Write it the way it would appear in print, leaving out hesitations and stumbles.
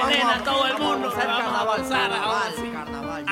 nena, todo el mundo. Vamos a avanzar ahora sí.